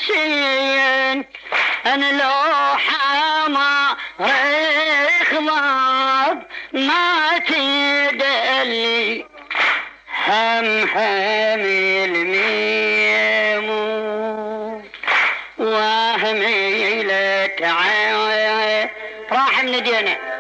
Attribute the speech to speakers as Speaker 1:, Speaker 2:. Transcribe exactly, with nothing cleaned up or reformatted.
Speaker 1: حسين أنا لو حما رخضاب ما تدلي هم هم الميمون وهمي لك راح من دينا